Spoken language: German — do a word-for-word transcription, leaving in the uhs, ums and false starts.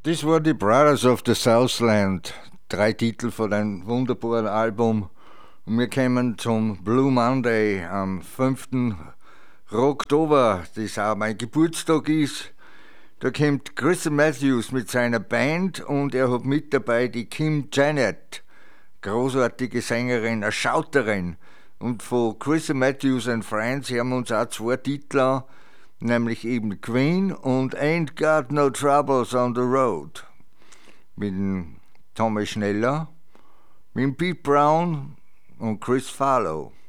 Das war die Brothers of the Southland, drei Titel von einem wunderbaren Album. Und wir kommen zum Blue Monday am fünften Oktober, das auch mein Geburtstag ist. Da kommt Chris Matthews mit seiner Band und er hat mit dabei die Kim Janet, großartige Sängerin, eine Schauterin. Und von Chris Matthews and Friends haben wir uns auch zwei Titel an, nämlich eben Queen und Ain't Got No Troubles on the Road mit dem Tommy Schneller, mit dem Pete Brown und Chris Farlow.